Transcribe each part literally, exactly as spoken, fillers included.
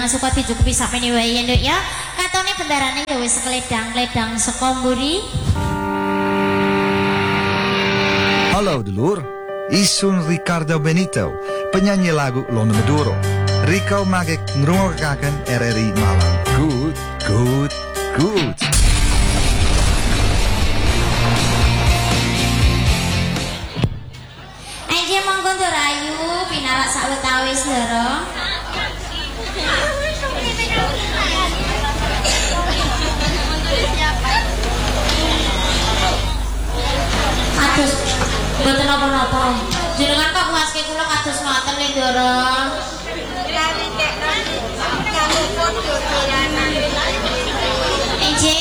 suka dicukupi sapene wae ya nduk ya. Katone bendarane ya wis kledang-kledang saka mburi. Halo dulur, isun Ricardo Benito, penyanyi lagu Londo Maduro. Rico mag ik ngrungokkaken R R I Malang. Goed, goed, goed. Aja monggo Rayu pinarak sawetawis loro. Aduh, mboten napa-napa. Jenengan kok nguaske kula kados ngoten lho, Ndoro. Enje.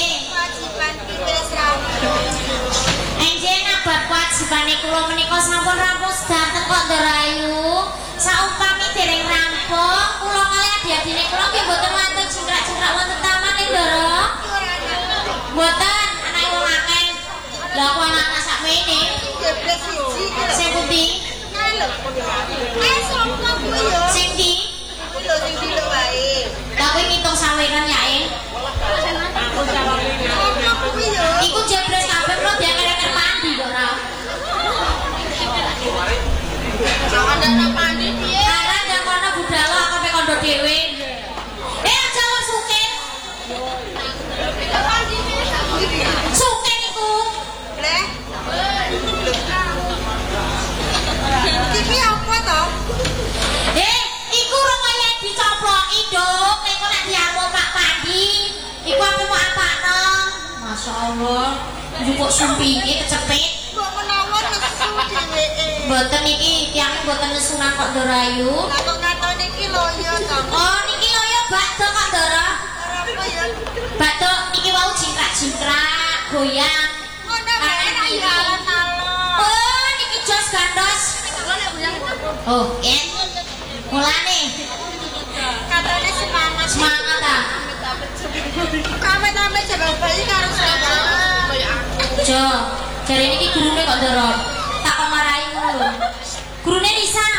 Enje nabab kewajibane kula menika sampun rampung sedanten kok Ndarayu. Saumpami dereng rampung, kula kalih adhi-adhine kula nggih mboten wonten cingkrak-cingkrak wonten taman ning Ndoro. Mboten ana wong akeh. Lah kok anak sakmene. Sing pundi? Eh, sapa kuwi yo? Sing ndi? Kuwi lho sing dilo wae. Lah kowe ngitung saweran yae. Iku jebres kabeh kok diaker-aker mandi kok ora. Jangan dana mandi piye? Ora ndak kono budala kok pe kondo dhewe. Eh aja wong sukir. Sukir iku. Leh. Iki apa to? Eh, iku rong kaya dicoploki, Duk. Nek kok nek diamuk Pak Pandi, iku aku mau apakno? Masyaallah. Njupuk sumpike kecepit. Mbok menawa nesu dheweke. Mboten iki, tiyang mboten nesunan kok Ndarayu. Lah kok ngatone iki loyo to. Oh, niki loyo bakdo kok Ndara. Apa ya? Bakdo niki wau jingkrak-jingkrak, goyang. Ngono wae nang alon-alon. Oh, niki jos gandos. Oh, ya. Mulane. Katane semangat. Semangat ta. Kame-kame jare bayi karo sama. Jo, jare niki gurune kok Ndoro. Tak kok marahi ngono lho. Gurune Nisa.